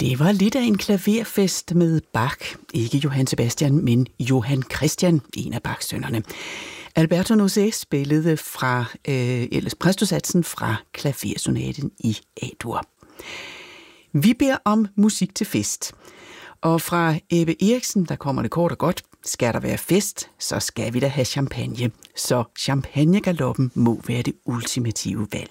Det var lidt af en klaverfest med Bach. Ikke Johann Sebastian, men Johann Christian, en af Bachs sønnerne. Alberto Nosé spillede fra præstosatsen fra klaversonaten i A-dur. Vi beder om musik til fest. Og fra Ebbe Eriksen, der kommer det kort og godt. Skal der være fest, så skal vi da have champagne. Så champagnegaloppen må være det ultimative valg.